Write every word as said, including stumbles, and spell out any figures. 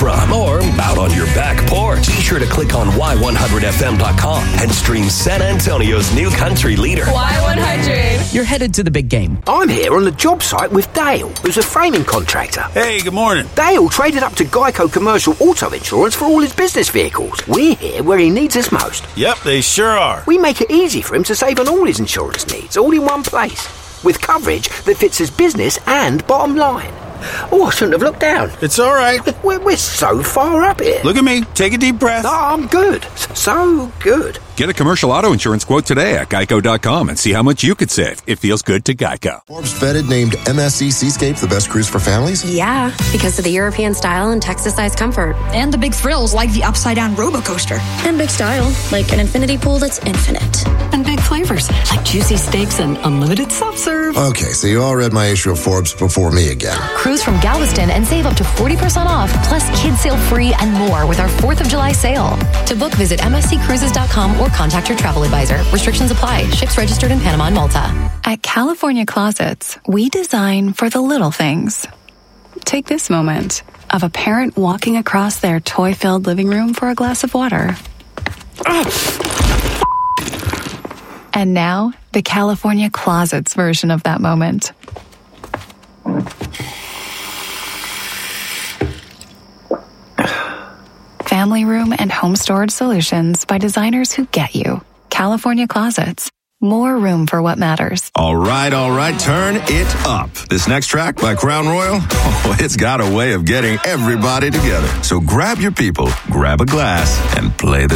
from or out on your back porch. Be sure to click on Y one hundred F M dot com and stream San Antonio's new country leader. Y one hundred. You're headed to the big game. I'm here on the job site with Dale, who's a framing contractor. Hey, good morning. Dale traded up to Geico Commercial Auto Insurance for all his business vehicles. We're here where he needs us most. Yep, they sure are. We make it easy for him to save on all his insurance needs, all in one place, with coverage that fits his business and bottom line. Oh, I shouldn't have looked down. It's all right. We're, we're so far up here. Look at me. Take a deep breath. Oh, I'm good. So good. Get a commercial auto insurance quote today at geico dot com and see how much you could save. It feels good to Geico. Forbes vetted named M S C Seascape the best cruise for families? Yeah, because of the European style and Texas-sized comfort. And the big thrills like the upside-down roller coaster. And big style, like an infinity pool that's infinite. And big flavors, like juicy steaks and unlimited self-serve. Okay, so you all read my issue of Forbes before me again. Cruise from Galveston and save up to forty percent off, plus kids sail free and more with our fourth of July sale. To book, visit M S C cruises dot com or contact your travel advisor. Restrictions apply. Ships registered in Panama and Malta. At California Closets, we design for the little things. Take this moment of a parent walking across their toy-filled living room for a glass of water. And now, the California Closets version of that moment. Family room and home storage solutions by designers who get you. California Closets. More room for what matters. All right, all right, turn it up. This next track by Crown Royal, oh, it's got a way of getting everybody together. So grab your people, grab a glass, and play the